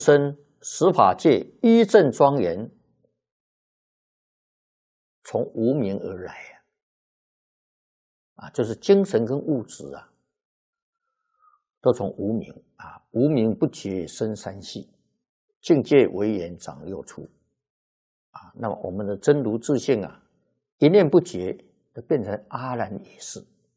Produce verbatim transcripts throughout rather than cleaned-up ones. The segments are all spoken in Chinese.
生十法界一正庄严，从无明而来啊，啊，就是精神跟物质啊，都从无明啊，无明不觉生三系，境界为缘长六处啊。那么我们的真如自性啊，一念不觉就变成阿兰也是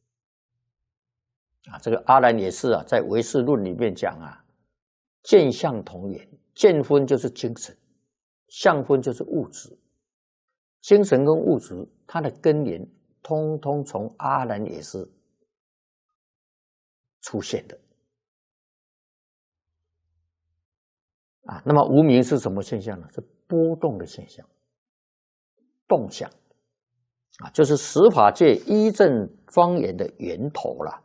啊。这个阿兰也是啊，在唯识论里面讲啊，见相同源，见分就是精神，相分就是物质。精神跟物质，它的根源通通从阿兰也是出现的啊。那么无明是什么现象呢？是波动的现象，动向啊，就是十法界一正庄严的源头了。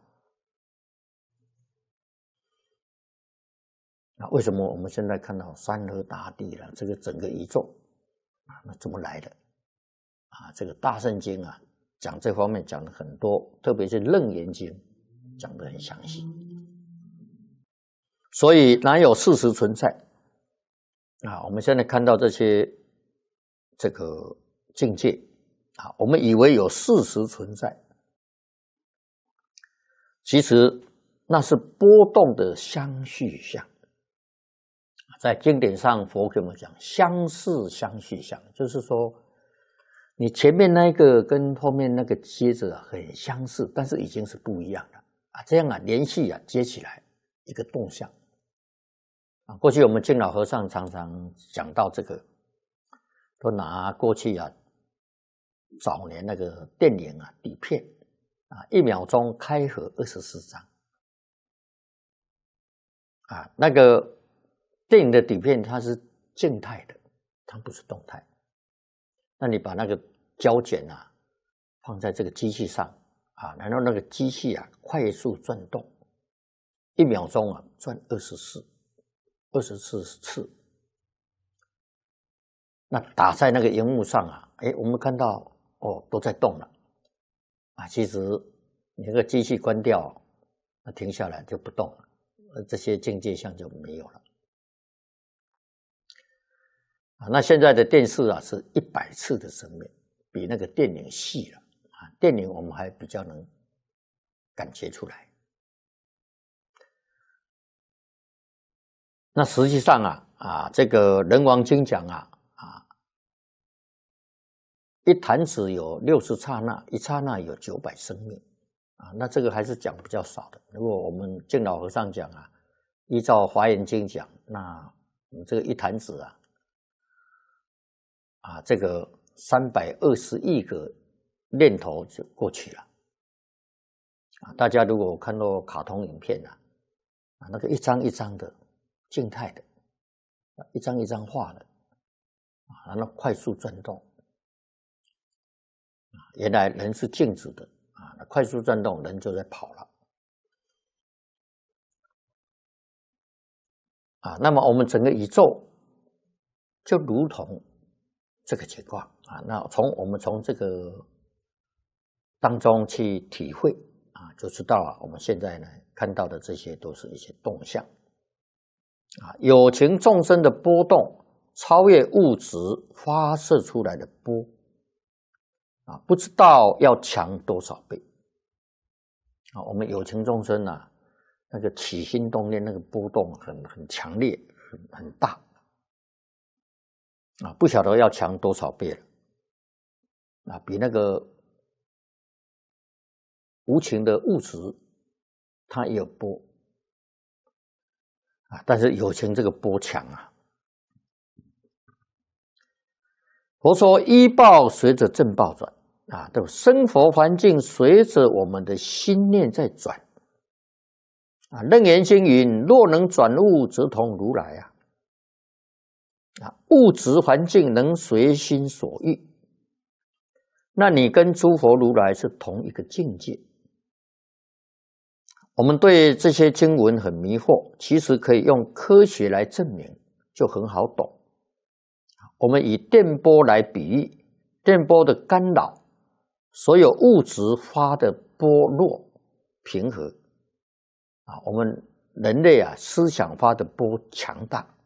啊，为什么我们现在看到山河大地了，这个整个宇宙啊，那怎么来的？啊，这个大圣经啊，讲这方面讲的很多，特别是《楞严经》讲的很详细。所以哪有事实存在啊？我们现在看到这些这个境界啊，我们以为有事实存在，其实那是波动的相续相。在经典上，佛给我们讲相似相续相，就是说你前面那个跟后面那个接着很相似，但是已经是不一样了啊。这样啊，连续啊接起来一个动向啊。过去我们净老和尚常常讲到这个，都拿过去啊早年那个电影啊底片啊，一秒钟开合二十四张啊，那个电影的底片它是静态的，它不是动态。那你把那个胶卷啊放在这个机器上啊，然后那个机器啊快速转动，一秒钟啊转二十四，二十四次。那打在那个荧幕上啊，哎，我们看到哦都在动了啊。其实你这个机器关掉，那停下来就不动了，这些境界相就没有了。啊，那现在的电视啊是一百次的生命，比那个电影细了啊。电影我们还比较能感觉出来。那实际上啊啊，这个人王经讲啊啊，一弹指有六十刹那，一刹那有九百生命啊。那这个还是讲比较少的。如果我们净老和尚讲啊，依照华严经讲，那我们这个一弹指啊。啊，这个三百二十亿个念头就过去了啊！大家如果看到卡通影片啊，啊，那个一张一张的静态的，一张一张画的啊，然后快速转动啊，原来人是静止的啊，那快速转动，人就在跑了啊。那么我们整个宇宙就如同这个情况啊，那从我们从这个当中去体会啊，就知道啊，我们现在呢看到的这些都是一些动向啊，有情众生的波动超越物质发射出来的波啊，不知道要强多少倍啊。我们有情众生啊，那个起心动念那个波动很很强烈，很很大。啊，不晓得要强多少倍了，啊，比那个无情的物质，它也有波，啊，但是有情这个波强啊。佛说依报随着正报转，啊，对，生活环境随着我们的心念在转，啊，楞严经云：若能转物，则同如来啊。啊，物质环境能随心所欲，那你跟诸佛如来是同一个境界。我们对这些经文很迷惑，其实可以用科学来证明，就很好懂。我们以电波来比喻，电波的干扰，所有物质发的波弱平和，啊，我们人类啊思想发的波强大。